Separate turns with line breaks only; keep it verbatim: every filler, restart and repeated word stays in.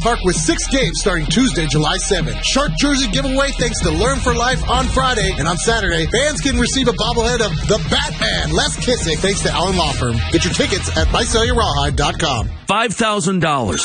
Park with six games starting Tuesday, July seventh. Shark jersey giveaway thanks to Learn for Life on Friday. And on Saturday, fans can receive a bobblehead of the Batman, Les Kissick, thanks to Allen Law Firm. Get your tickets at my cellular rawhide dot com.
five thousand dollars.